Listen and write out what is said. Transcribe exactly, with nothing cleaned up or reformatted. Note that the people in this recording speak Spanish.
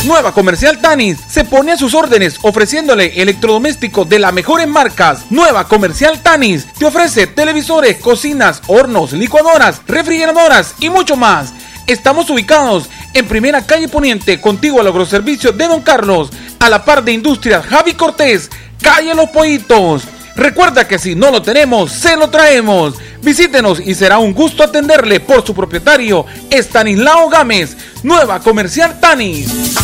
Nueva Comercial Tanis se pone a sus órdenes ofreciéndole electrodomésticos de las mejores marcas. Nueva Comercial Tanis te ofrece televisores, cocinas, hornos, licuadoras, refrigeradoras y mucho más. Estamos ubicados en Primera Calle Poniente, contiguo a los agroservicios de Don Carlos, a la par de Industrias Javi Cortés, calle Los Pollitos. Recuerda que si no lo tenemos, se lo traemos. Visítenos y será un gusto atenderle por su propietario, Estanislao Gámez. Nueva Comercial Tanis.